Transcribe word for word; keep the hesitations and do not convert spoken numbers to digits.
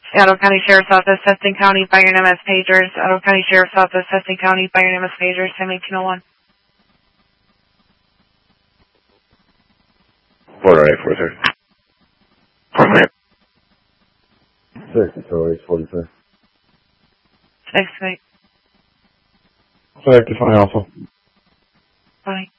Seattle County Sheriff's Office, Tustin County, by your name as pagers. Seattle County Sheriff's Office, Tustin County, by your name as pagers, ten eighteen oh one. four eight four three. Six, oh eight, forty-three. Six, eight. Safety, fine, Alpha. Bye.